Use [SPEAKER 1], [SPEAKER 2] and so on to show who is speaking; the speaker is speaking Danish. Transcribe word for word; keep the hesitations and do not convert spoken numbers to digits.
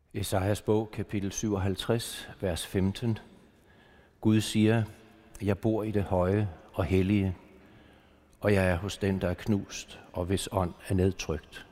[SPEAKER 1] Esajas bog, kapitel syvoghalvtreds, vers femten. Gud siger, jeg bor i det høje og hellige, og jeg er hos den, der er knust, og hvis ånd er nedtrykt.